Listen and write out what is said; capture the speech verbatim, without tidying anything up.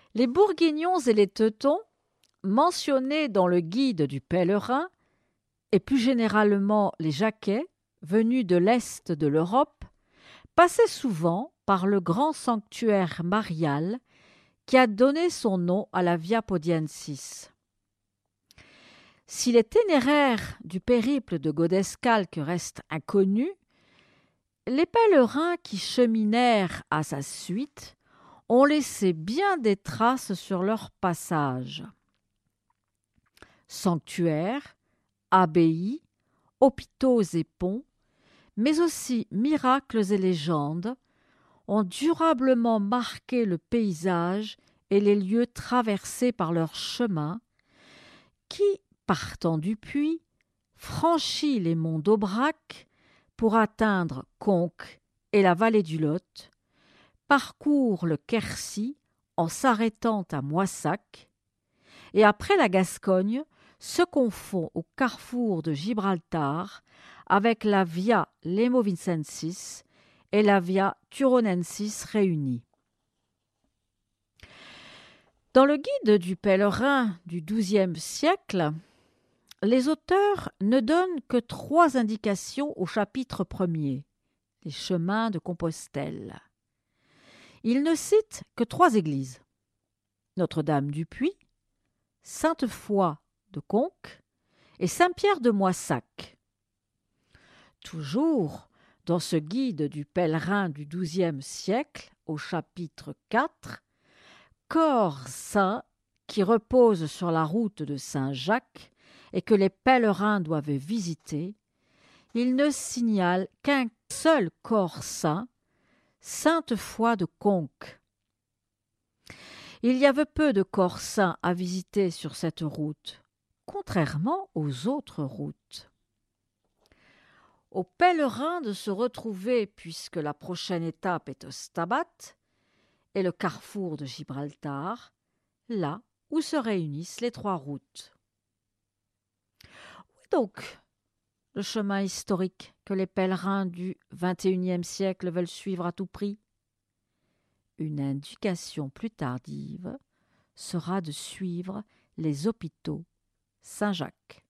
Les Bourguignons et les Teutons, mentionnés dans le guide du pèlerin, et plus généralement les Jacquais, venus de l'Est de l'Europe, passaient souvent par le grand sanctuaire marial qui a donné son nom à la Via Podiensis. Si l'itinéraire du périple de Godescalc reste inconnu, les pèlerins qui cheminèrent à sa suite ont laissé bien des traces sur leur passage. Sanctuaires, abbayes, hôpitaux et ponts, mais aussi miracles et légendes, ont durablement marqué le paysage et les lieux traversés par leur chemin, qui, partant du puits, franchit les monts d'Aubrac pour atteindre Conques et la vallée du Lot, parcourt le Quercy en s'arrêtant à Moissac, et après la Gascogne, se confond au carrefour de Gibraltar avec la Via Lemovicensis et la Via Turonensis réunies. Dans le guide du pèlerin du douzième siècle, les auteurs ne donnent que trois indications au chapitre premier, les chemins de Compostelle. Ils ne citent que trois églises, Notre-Dame-du-Puy, Sainte-Foy de Conques et Saint-Pierre de Moissac. Toujours dans ce guide du pèlerin du douzième siècle, au chapitre quatre, corps saint qui repose sur la route de Saint-Jacques et que les pèlerins doivent visiter, il ne signale qu'un seul corps saint, Sainte-Foy de Conques. Il y avait peu de corps saints à visiter sur cette route, contrairement aux autres routes. Aux pèlerins de se retrouver, puisque la prochaine étape est au Stabat et le carrefour de Gibraltar, là où se réunissent les trois routes. Où est donc le chemin historique que les pèlerins du vingt et unième siècle veulent suivre à tout prix? Une indication plus tardive sera de suivre les hôpitaux Saint-Jacques.